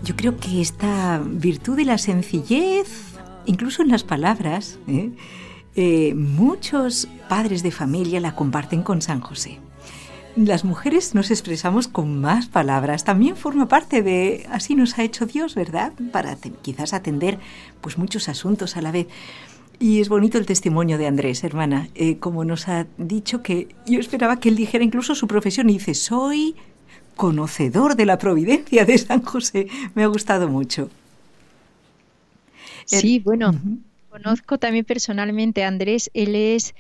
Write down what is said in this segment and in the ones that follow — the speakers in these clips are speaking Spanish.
Yo creo que esta virtud de la sencillez, incluso en las palabras, muchos padres de familia la comparten con San José. Las mujeres nos expresamos con más palabras. También forma parte de, así nos ha hecho Dios, ¿verdad? Para quizás atender pues muchos asuntos a la vez. Y es bonito el testimonio de Andrés, hermana, como nos ha dicho, que yo esperaba que él dijera incluso su profesión, y dice: soy conocedor de la providencia de San José. Me ha gustado mucho. Sí, bueno, conozco también personalmente a Andrés. Él es,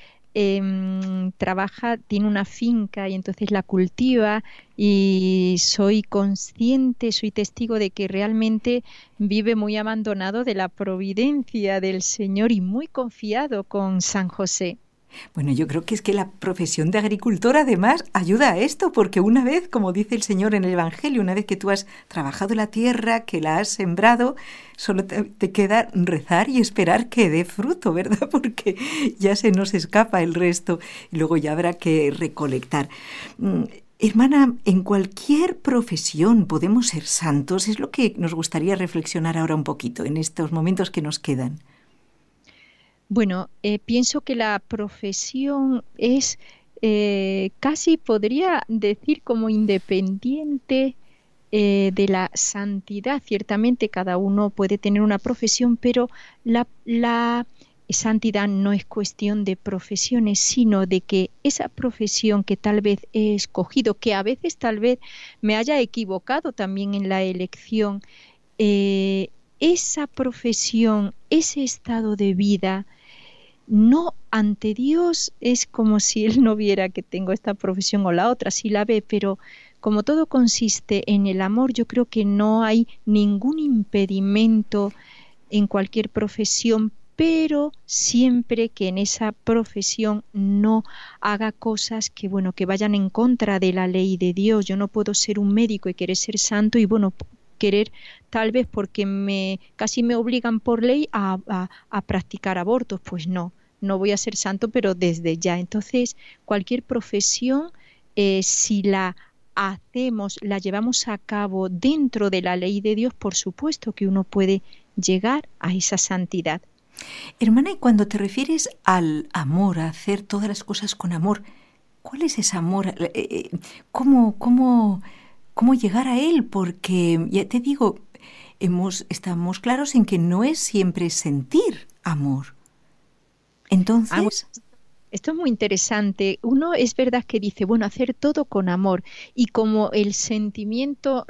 trabaja, tiene una finca y entonces la cultiva, y soy consciente, soy testigo de que realmente vive muy abandonado de la providencia del Señor y muy confiado con San José. Bueno, yo creo que es que la profesión de agricultor además ayuda a esto, porque una vez, como dice el Señor en el Evangelio, una vez que tú has trabajado la tierra, que la has sembrado, solo te queda rezar y esperar que dé fruto, ¿verdad? Porque ya se nos escapa el resto y luego ya habrá que recolectar. Hermana, en cualquier profesión podemos ser santos, es lo que nos gustaría reflexionar ahora un poquito en estos momentos que nos quedan. Bueno, pienso que la profesión es, casi podría decir, como independiente de la santidad. Ciertamente cada uno puede tener una profesión, pero la santidad no es cuestión de profesiones, sino de que esa profesión que tal vez he escogido, que a veces tal vez me haya equivocado también en la elección, eh, esa profesión, ese estado de vida, no, ante Dios es como si Él no viera que tengo esta profesión o la otra, sí la ve, pero como todo consiste en el amor, yo creo que no hay ningún impedimento en cualquier profesión, pero siempre que en esa profesión no haga cosas que, bueno, que vayan en contra de la ley de Dios. Yo no puedo ser un médico y querer ser santo y, bueno, querer, tal vez porque casi me obligan por ley a practicar abortos. Pues no, no voy a ser santo, pero desde ya. Entonces, cualquier profesión, si la hacemos, la llevamos a cabo dentro de la ley de Dios, por supuesto que uno puede llegar a esa santidad. Hermana, y cuando te refieres al amor, a hacer todas las cosas con amor, ¿cuál es ese amor? ¿Cómo llegar a él? Porque, ya te digo, estamos claros en que no es siempre sentir amor. Bueno, Entonces, esto es muy interesante. Uno es verdad que dice, bueno, hacer todo con amor, y como el sentimiento